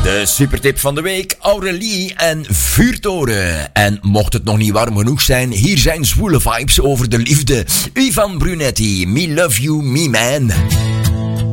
De supertip van de week, Aurélie en Vuurtoren. En mocht het nog niet warm genoeg zijn, hier zijn zwoele vibes over de liefde. Ivan Brunetti, Me Love You, Me Man.